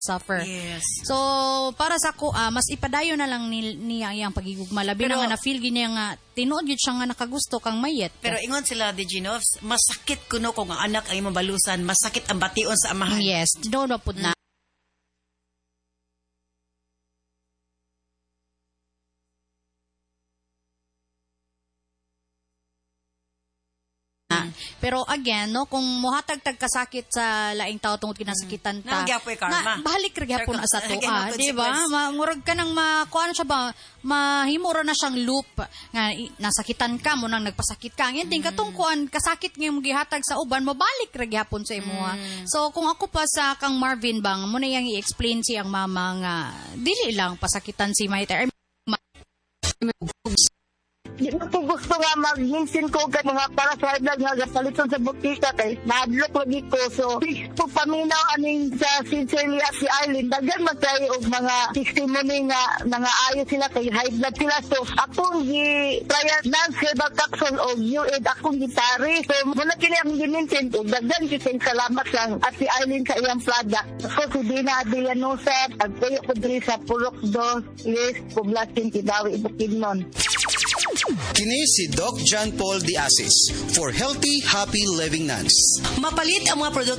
suffer. Yes. So, para sa ko, mas ipadayo na lang niya iyang pagigugma. Labi na nga na-feel niya nga, tinuod yun siya nga nakagusto kang mayet. Pero ingon sila, Diginovs, masakit kuno kung ang anak ay mabalusan, masakit ang bation sa amahan. Yes, doon na po na. Pero again, no, kung muhatag-tag kasakit sa laing tao tungod kinasakitan ta, balik ra gyapon sa to, di ba? Murag ka nang kuan siya ba, mahimo ra na siyang loop nga nasakitan ka mo nang nagpasakit ka. Ngin katong kuan kasakit nga imong gihatag sa uban, mabalik ra gyapon sa imo. So kung ako pa sa kang Marvin bang mo na yang i-explain siyang mama nga dili lang pasakitan si Maiter. Di mo po gusto nga mag-hinsin ko kay mga para sa vlog nga gapaliton sa butika kay madlok lagi ko. So, po paminaw aning sa sincerely si Arlene, daghan magtayo og mga testimony nga nangaayos sila kay high blood sila. So, akong gi-trial non-herbal capsule o UAID akong gitari. So, muna kini ang ginintin og daghan kising salamat lang at si Arlene sa iyang product. So, si Dina Adrianosa, pagpuyo ko diri sa Purok 2, Poblacion, Kidawi, Bukidnon. Kini si Doc John Paul Diasis for Healthy, Happy Living Nuns. Mapalit ang mga produkto